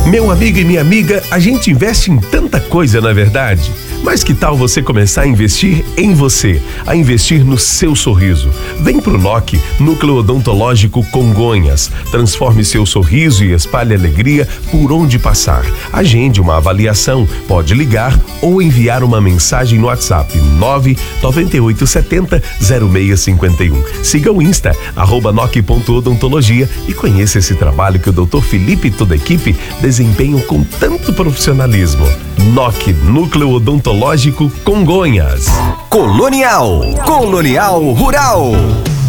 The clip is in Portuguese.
Meu amigo e minha amiga, a gente investe em tanta coisa, na verdade. Mas que tal você começar a investir em você, a investir no seu sorriso? Vem pro NOC, Núcleo Odontológico Congonhas. Transforme seu sorriso e espalhe alegria por onde passar. Agende uma avaliação, pode ligar ou enviar uma mensagem no WhatsApp 99870-0651. Siga o Insta, @noc.odontologia e conheça esse trabalho que o Dr. Felipe e toda a equipe desempenham com tanto profissionalismo. NOC, Núcleo Odontológico Congonhas. Colonial Rural.